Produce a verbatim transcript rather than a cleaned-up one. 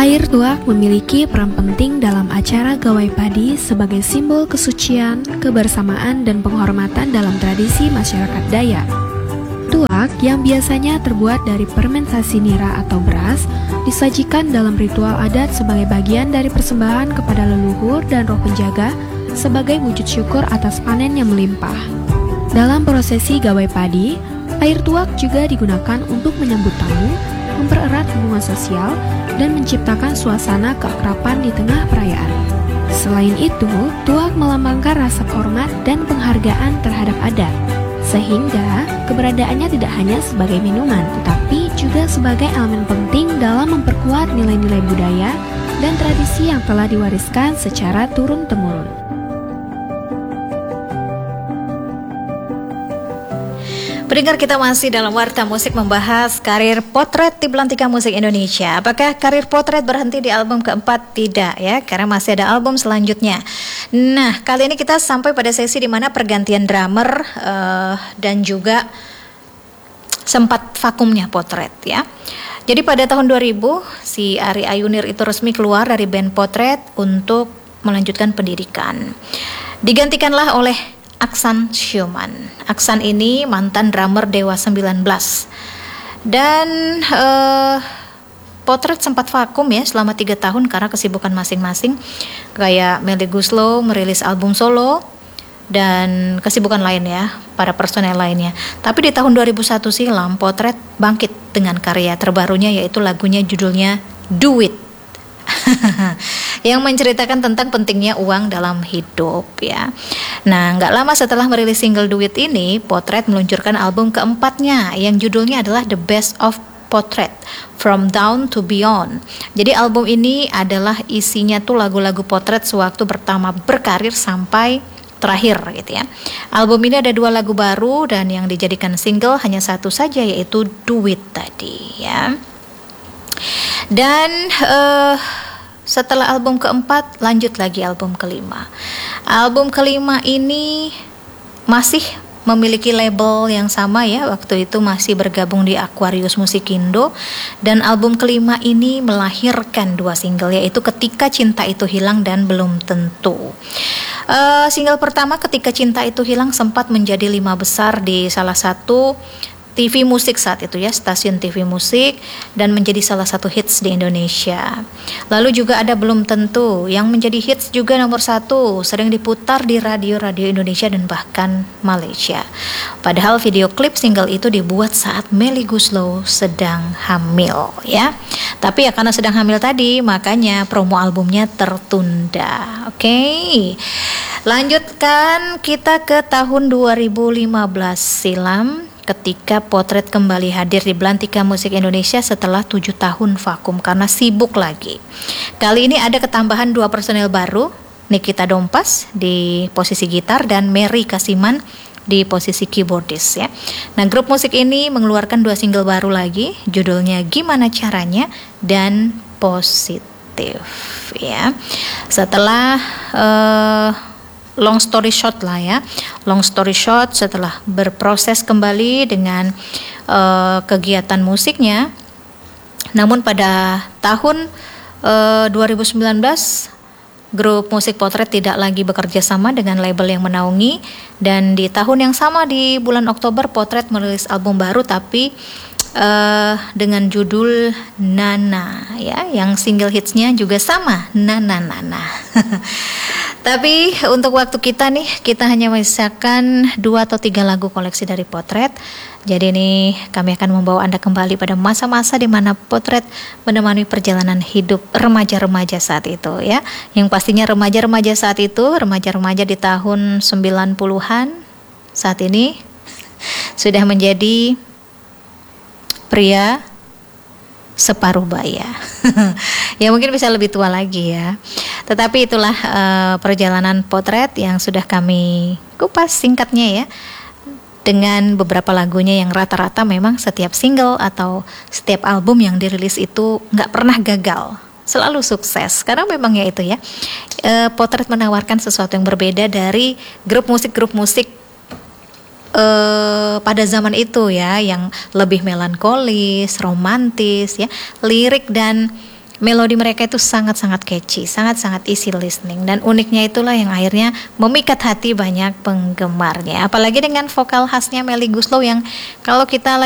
Air tuak memiliki peran penting dalam acara gawai padi sebagai simbol kesucian, kebersamaan, dan penghormatan dalam tradisi masyarakat Dayak. Tuak yang biasanya terbuat dari fermentasi nira atau beras disajikan dalam ritual adat sebagai bagian dari persembahan kepada leluhur dan roh penjaga sebagai wujud syukur atas panen yang melimpah. Dalam prosesi gawai padi, air tuak juga digunakan untuk menyambut tamu, mempererat hubungan sosial, dan menciptakan suasana keakraban di tengah perayaan. Selain itu, tuak melambangkan rasa hormat dan penghargaan terhadap adat, sehingga keberadaannya tidak hanya sebagai minuman, tetapi juga sebagai elemen penting dalam memperkuat nilai-nilai budaya dan tradisi yang telah diwariskan secara turun-temurun. Pendengar, kita masih dalam Warta Musik membahas karir Potret di Belantika Musik Indonesia. Apakah karir Potret berhenti di album keempat? Tidak ya, karena masih ada album selanjutnya. Nah, kali ini kita sampai pada sesi di mana pergantian drummer uh, dan juga sempat vakumnya Potret ya. Jadi pada tahun dua ribu si Ari Ayunir itu resmi keluar dari band Potret untuk melanjutkan pendidikan. Digantikanlah oleh Aksan Syuman. Aksan ini mantan drummer Dewa sembilan belas. Dan uh, Potret sempat vakum ya selama tiga tahun karena kesibukan masing-masing. Kayak Melly Goeslaw merilis album solo dan kesibukan lain ya, para personel lainnya. Tapi di tahun dua ribu satu silam Potret bangkit dengan karya terbarunya, yaitu lagunya judulnya Do It. Yang menceritakan tentang pentingnya uang dalam hidup ya. Nah, nggak lama setelah merilis single Do It ini, Potret meluncurkan album keempatnya yang judulnya adalah The Best of Potret, From Down to Beyond. Jadi album ini adalah isinya tuh lagu-lagu Potret sewaktu pertama berkarir sampai terakhir gitu ya. Album ini ada dua lagu baru dan yang dijadikan single hanya satu saja, yaitu Do It tadi ya. Dan uh, setelah album keempat, lanjut lagi album kelima. Album kelima ini masih memiliki label yang sama ya, waktu itu masih bergabung di Aquarius Musikindo. Dan album kelima ini melahirkan dua single, yaitu Ketika Cinta Itu Hilang dan Belum Tentu. uh, Single pertama Ketika Cinta Itu Hilang sempat menjadi lima besar di salah satu T V musik saat itu ya, stasiun T V musik, dan menjadi salah satu hits di Indonesia. Lalu juga ada Belum Tentu yang menjadi hits juga nomor satu, sering diputar di radio-radio Indonesia dan bahkan Malaysia. Padahal video klip single itu dibuat saat Melly Goeslaw sedang hamil ya. Tapi ya karena sedang hamil tadi, makanya promo albumnya tertunda. Oke, okay. Lanjutkan kita ke tahun dua ribu lima belas silam, ketika Potret kembali hadir di Belantika Musik Indonesia setelah tujuh tahun vakum karena sibuk lagi. Kali ini ada ketambahan dua personel baru, Nikita Dompas di posisi gitar dan Mary Kasiman di posisi keyboardist ya. Nah, grup musik ini mengeluarkan dua single baru lagi, judulnya Gimana Caranya dan Positif ya. Setelah uh, long story short lah ya, long story short setelah berproses kembali dengan uh, kegiatan musiknya, namun pada tahun uh, dua ribu sembilan belas grup musik Potret tidak lagi bekerja sama dengan label yang menaungi, dan di tahun yang sama di bulan Oktober Potret merilis album baru tapi uh, dengan judul Nana ya, yang single hitsnya juga sama, Nana Nana. Tapi untuk waktu kita nih, kita hanya menyisakan dua atau tiga lagu koleksi dari Potret. Jadi ini kami akan membawa Anda kembali pada masa-masa di mana Potret menemani perjalanan hidup remaja-remaja saat itu ya. Yang pastinya remaja-remaja saat itu, remaja-remaja di tahun sembilan puluhan, saat ini sudah menjadi pria separuh baya. Ya mungkin bisa lebih tua lagi ya. Tetapi itulah uh, perjalanan Potret yang sudah kami kupas singkatnya ya, dengan beberapa lagunya yang rata-rata memang setiap single atau setiap album yang dirilis itu nggak pernah gagal, selalu sukses. Karena memang ya itu ya, uh, Potret menawarkan sesuatu yang berbeda dari grup musik-grup musik Uh, pada zaman itu ya, yang lebih melankolis, romantis ya, lirik dan melodi mereka itu sangat-sangat catchy, sangat-sangat easy listening, dan uniknya itulah yang akhirnya memikat hati banyak penggemarnya. Apalagi dengan vokal khasnya Melly Goeslaw yang kalau kita